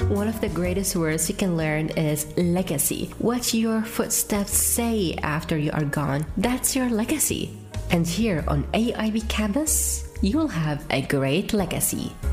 One of the greatest words you can learn is legacy. What your footsteps say after you are gone, that's your legacy. And here on AIB Campus, you will have a great legacy.